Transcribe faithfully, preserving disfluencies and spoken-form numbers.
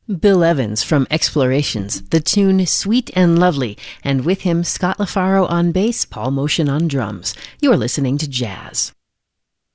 Bill Evans from Explorations, the tune Sweet and Lovely, and with him Scott LaFaro on bass, Paul Motion on drums. You're listening to Jazz.